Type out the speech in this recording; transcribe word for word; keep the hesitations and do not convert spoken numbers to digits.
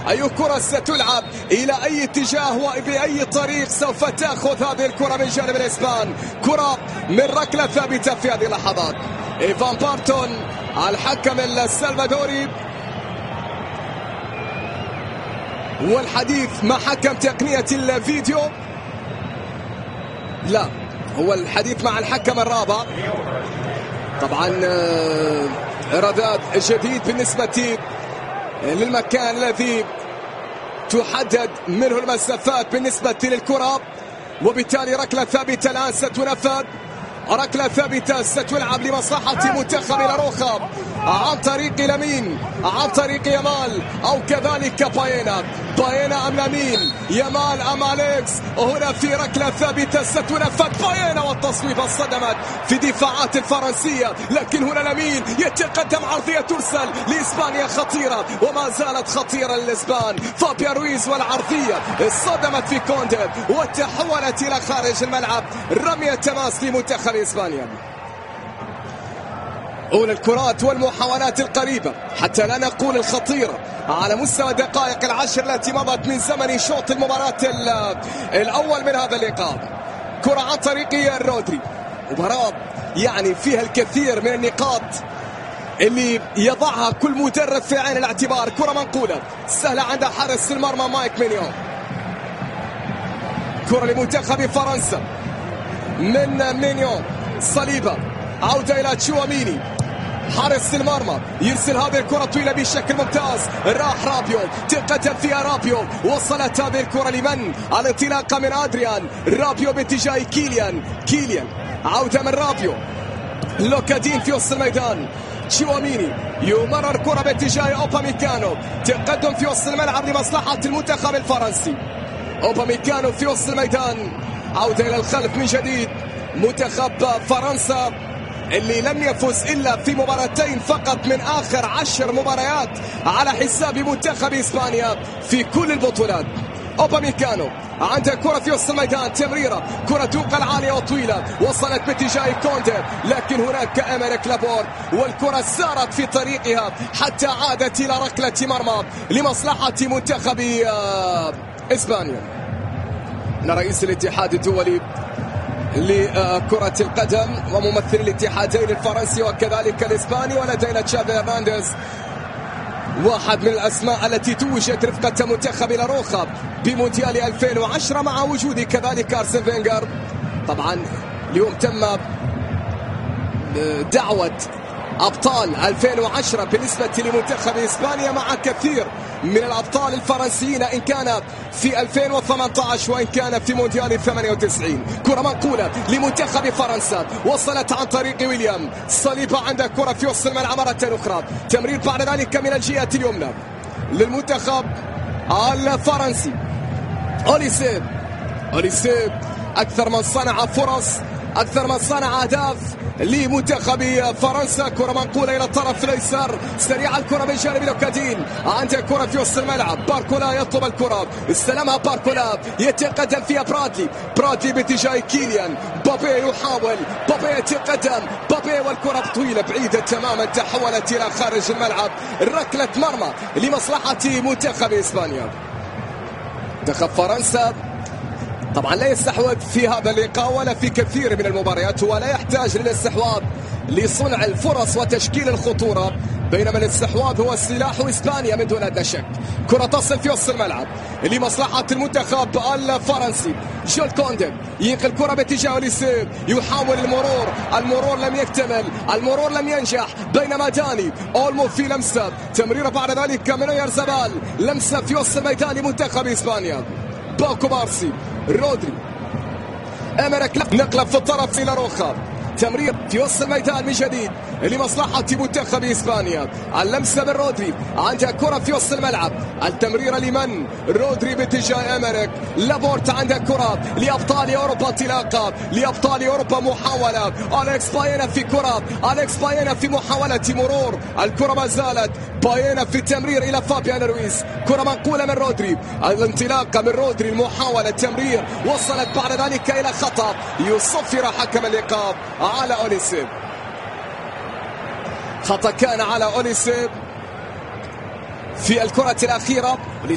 أي كرة ستلعب إلى أي اتجاه وبأي طريق سوف تأخذ هذه الكرة من جانب الإسبان. كرة من ركلة ثابتة في هذه اللحظات. إيفان بارتون الحكم السلفادوري، والحديث مع حكم تقنية الفيديو، لا هو الحديث مع الحكم الرابع. طبعا إرادات جديد بالنسبة للمكان الذي تحدد منه المسافات بالنسبة للكرة، وبالتالي ركلة ثابتة الآن ستنفذ. ركلة ثابتة ستلعب لمصلحة منتخب لاروخا عن طريق لامين، عن طريق يامال أو كذلك باينا. باينا أم لامين، يامال أم أليكس. هنا في ركلة ثابتة ستنفذ. باينا والتصويب صدمت في دفاعات الفرنسية، لكن هنا لامين يتقدم، عرضية ترسل لإسبانيا خطيرة وما زالت خطيرة للإسبان. فابيان رويز والعرضية صدمت في كوندي وتحولت إلى خارج الملعب. رمية تماس لمنتخب إسبانيا. أولى الكرات والمحاولات القريبة حتى لا نقول الخطيرة على مستوى الدقائق العشر التي مضت من زمن شوط المباراة الأول من هذا اللقاء. كرة عن طريق رودري، مباراة يعني فيها الكثير من النقاط اللي يضعها كل مدرب في عين الاعتبار. كرة منقولة سهلة عند حارس المرمى مايك مينيون. كرة لمنتخب فرنسا من مينيون. صليبة، عودة إلى تشواميني، حارس المرمى يرسل هذه الكرة طويلة بشكل ممتاز. راح رابيو، تقدم فيها رابيو، وصلت هذه الكرة لمن؟ الانطلاقة من أدريان رابيو باتجاه كيليان. كيليان، عودة من رابيو. لوكادين في وسط الميدان. تشواميني يمرر كرة باتجاه أوباميكانو، تقدم في وسط الملعب لمصلحة المنتخب الفرنسي. أوباميكانو في وسط الميدان، عودة إلى الخلف من جديد. منتخب فرنسا اللي لم يفز إلا في مباراتين فقط من آخر عشر مباريات على حساب منتخب إسبانيا في كل البطولات. أوباميكانو عنده كرة في وسط الميدان، تمريرة، كرة توقع عالية وطويلة، وصلت باتجاه كوندي، لكن هناك أمريك لابورت والكرة سارت في طريقها حتى عادت إلى ركلة مرمى لمصلحة منتخب إسبانيا. رئيس الاتحاد الدولي لكرة القدم وممثل الاتحادين الفرنسي وكذلك الإسباني، ولدينا تشافي هرنانديز، واحد من الأسماء التي توجت رفقة منتخب لاروخا بمونديال ألفين وعشرة مع وجود كذلك أرسن فينغر. طبعا اليوم تم دعوة أبطال ألفين وعشرة بالنسبة لمنتخب إسبانيا مع كثير من الأبطال الفرنسيين، إن كان في ألفين وثمانية عشر وإن كان في مونديال ثمانية وتسعين. كرة منقولة لمنتخب فرنسا، وصلت عن طريق ويليام. صليبة عنده كرة في وسط الملعب مرة أخرى، تمرير بعد ذلك من الجهة اليمنى للمنتخب الفرنسي. أوليسيه، أوليسيه أكثر من صنع فرص، أكثر من صنع أهداف لمنتخب فرنسا. كرة منقولة إلى الطرف الأيسر، سريعة الكرة من جانب لوكادين، عنده كرة في وسط الملعب. باركولا يطلب الكرة، استلمها باركولا، يتقدم فيها برادلي. برادلي باتجاه كيليان. بابي يحاول، بابي يتقدم، بابي والكرة طويلة بعيدة تماما، تحولت إلى خارج الملعب. ركلة مرمى لمصلحة منتخب إسبانيا. منتخب فرنسا طبعا لا يستحوذ في هذا اللقاء ولا في كثير من المباريات، ولا يحتاج للاستحواذ لصنع الفرص وتشكيل الخطورة، بينما الاستحواذ هو سلاح إسبانيا من دون أدنى شك. كرة تصل في وسط الملعب لمصلحة المنتخب الفرنسي. جول كوندي ينقل كرة باتجاه أوليسيه، يحاول المرور، المرور لم يكتمل، المرور لم ينجح، بينما داني أولمو في لمسة، تمريرة بعد ذلك من يرزبال، لمسة في وسط الميدان لمنتخب إسبانيا. باكو بارسي، رودري، أمريك نقلب في الطرف إلى روخا، تمرير في وسط الميدان من جديد لمصلحة منتخب إسبانيا. اللمسة من رودري، عنده كرة في وسط الملعب، التمريرة لمن؟ رودري باتجاه أمريك. لابورت عنده كرة لأبطال أوروبا، انطلاقة لأبطال أوروبا، محاولة. أليكس باينا في كرة، أليكس باينا في محاولة مرور، الكرة ما زالت. باينا في التمرير إلى فابيان رويز، كرة منقولة من رودري، الانطلاقة من رودري، المحاولة، التمرير، وصلت بعد ذلك إلى خطأ يصفر حكم اللقاء على أوليسيه. خطأ كان على أوليسيه في الكرة الأخيرة